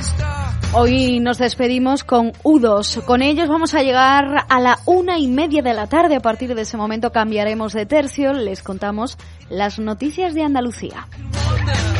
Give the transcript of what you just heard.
Hoy nos despedimos con U2. Con ellos vamos a llegar a la 1:30 de la tarde. A partir de ese momento cambiaremos de tercio. Les contamos las noticias de Andalucía.